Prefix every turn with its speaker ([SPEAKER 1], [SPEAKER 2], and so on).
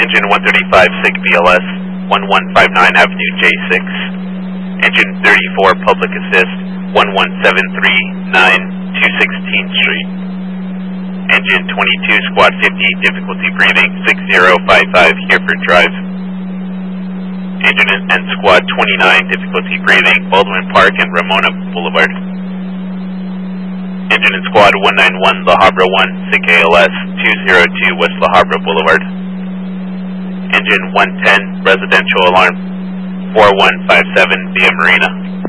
[SPEAKER 1] Engine 135 SIG BLS, 1159 Avenue J6. Engine 34 Public Assist, 11739 216th Street. Engine 22 Squad 50 Difficulty Breathing, 6055 Hereford Drive. Engine and Squad 29 Difficulty Breathing, Baldwin Park and Ramona Boulevard. Engine and Squad 191 La Habra 1 SIG ALS, 202 West La Habra Boulevard. Engine 110 Residential Alarm, 4157 Via Marina.